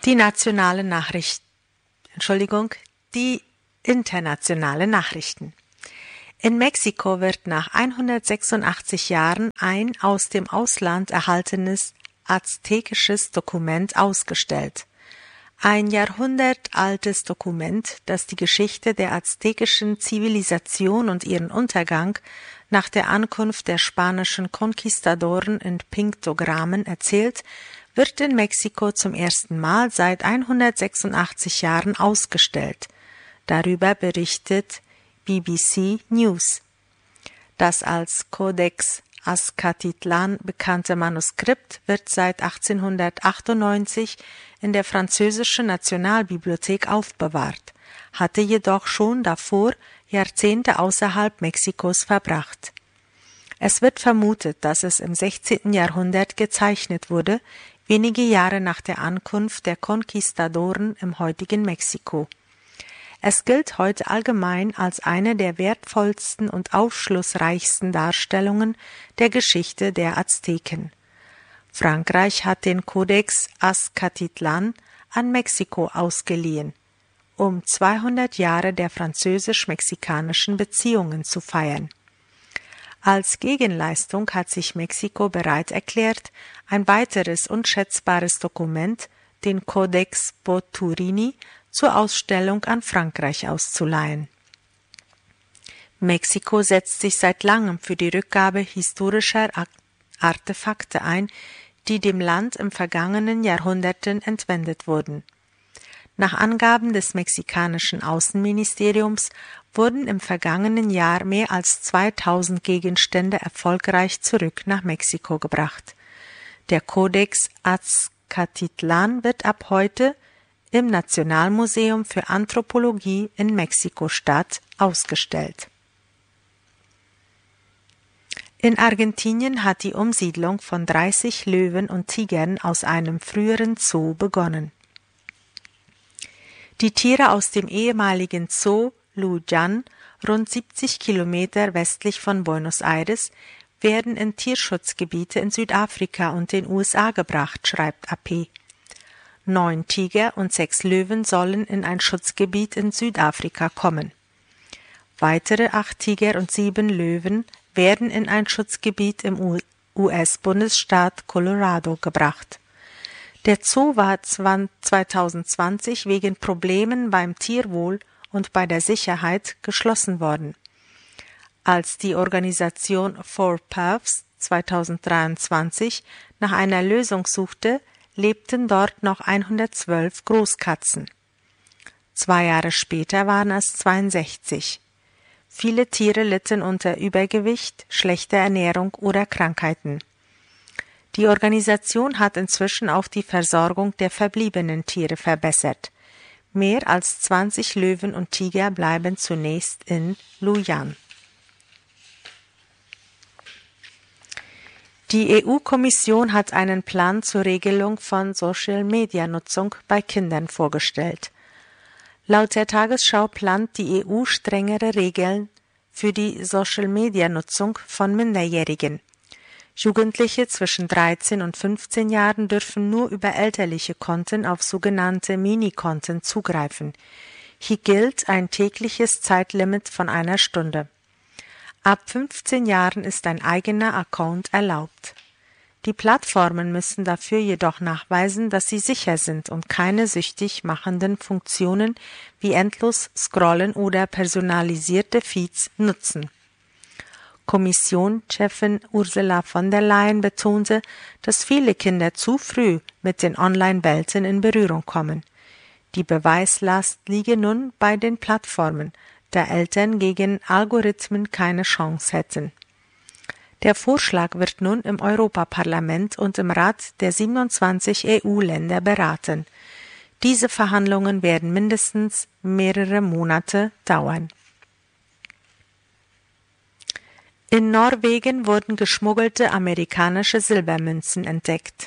Die internationale Nachrichten. In Mexiko wird nach 186 Jahren ein aus dem Ausland erhaltenes aztekisches Dokument ausgestellt. Ein jahrhundertaltes Dokument, das die Geschichte der aztekischen Zivilisation und ihren Untergang nach der Ankunft der spanischen Konquistadoren in Piktogrammen erzählt, wird in Mexiko zum ersten Mal seit 186 Jahren ausgestellt. Darüber berichtet BBC News. Das als Codex Azcatitlan bekannte Manuskript wird seit 1898 in der französischen Nationalbibliothek aufbewahrt, hatte jedoch schon davor Jahrzehnte außerhalb Mexikos verbracht. Es wird vermutet, dass es im 16. Jahrhundert gezeichnet wurde, wenige Jahre nach der Ankunft der Konquistadoren im heutigen Mexiko. Es gilt heute allgemein als eine der wertvollsten und aufschlussreichsten Darstellungen der Geschichte der Azteken. Frankreich hat den Codex Azcatitlan an Mexiko ausgeliehen, um 200 Jahre der französisch-mexikanischen Beziehungen zu feiern. Als Gegenleistung hat sich Mexiko bereit erklärt, ein weiteres unschätzbares Dokument, den Codex Boturini, zur Ausstellung an Frankreich auszuleihen. Mexiko setzt sich seit langem für die Rückgabe historischer Artefakte ein, die dem Land im vergangenen Jahrhunderten entwendet wurden. Nach Angaben des mexikanischen Außenministeriums wurden im vergangenen Jahr mehr als 2000 Gegenstände erfolgreich zurück nach Mexiko gebracht. Der Codex Azcatitlan wird ab heute im Nationalmuseum für Anthropologie in Mexiko-Stadt ausgestellt. In Argentinien hat die Umsiedlung von 30 Löwen und Tigern aus einem früheren Zoo begonnen. Die Tiere aus dem ehemaligen Zoo Lujan, rund 70 Kilometer westlich von Buenos Aires, werden in Tierschutzgebiete in Südafrika und den USA gebracht, schreibt AP. 9 Tiger und 6 Löwen sollen in ein Schutzgebiet in Südafrika kommen. Weitere 8 Tiger und 7 Löwen werden in ein Schutzgebiet im US-Bundesstaat Colorado gebracht. Der Zoo war 2020 wegen Problemen beim Tierwohl und bei der Sicherheit geschlossen worden. Als die Organisation 4Paths 2023 nach einer Lösung suchte, lebten dort noch 112 Großkatzen. 2 Jahre später waren es 62. Viele Tiere litten unter Übergewicht, schlechter Ernährung oder Krankheiten. Die Organisation hat inzwischen auch die Versorgung der verbliebenen Tiere verbessert. Mehr als 20 Löwen und Tiger bleiben zunächst in Lujan. Die EU-Kommission hat einen Plan zur Regelung von Social-Media-Nutzung bei Kindern vorgestellt. Laut der Tagesschau plant die EU strengere Regeln für die Social-Media-Nutzung von Minderjährigen. Jugendliche zwischen 13 und 15 Jahren dürfen nur über elterliche Konten auf sogenannte Mini-Konten zugreifen. Hier gilt ein tägliches Zeitlimit von 1 Stunde. Ab 15 Jahren ist ein eigener Account erlaubt. Die Plattformen müssen dafür jedoch nachweisen, dass sie sicher sind und keine süchtig machenden Funktionen wie endlos Scrollen oder personalisierte Feeds nutzen. Kommissionschefin Ursula von der Leyen betonte, dass viele Kinder zu früh mit den Online-Welten in Berührung kommen. Die Beweislast liege nun bei den Plattformen, da Eltern gegen Algorithmen keine Chance hätten. Der Vorschlag wird nun im Europaparlament und im Rat der 27 EU-Länder beraten. Diese Verhandlungen werden mindestens mehrere Monate dauern. In Norwegen wurden geschmuggelte amerikanische Silbermünzen entdeckt.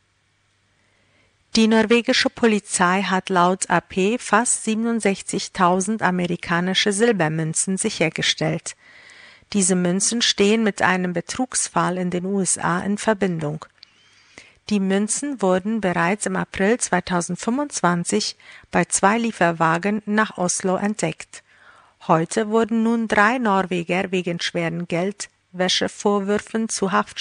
Die norwegische Polizei hat laut AP fast 67.000 amerikanische Silbermünzen sichergestellt. Diese Münzen stehen mit einem Betrugsfall in den USA in Verbindung. Die Münzen wurden bereits im April 2025 bei 2 Lieferwagen nach Oslo entdeckt. Heute wurden nun 3 Norweger wegen schweren Geldwäschevorwürfen zu Haft